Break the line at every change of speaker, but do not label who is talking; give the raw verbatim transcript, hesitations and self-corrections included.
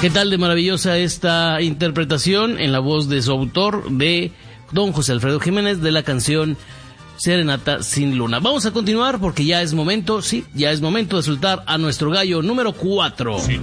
¿Qué tal de maravillosa esta interpretación en la voz de su autor, de don José Alfredo Jiménez, de la canción Serenata sin Luna? Vamos a continuar porque ya es momento, sí, ya es momento de soltar a nuestro gallo número cuatro.
Si